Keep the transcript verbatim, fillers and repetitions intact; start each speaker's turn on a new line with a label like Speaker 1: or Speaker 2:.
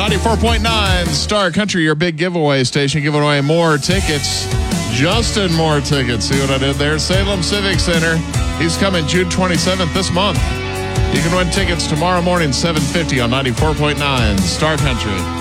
Speaker 1: ninety-four point nine Star Country, your big giveaway station, giving away more tickets. Justin, more tickets. See what I did there? Salem Civic Center. He's coming June twenty-seventh this month. You can win tickets tomorrow morning, seven fifty on ninety-four point nine Star Country.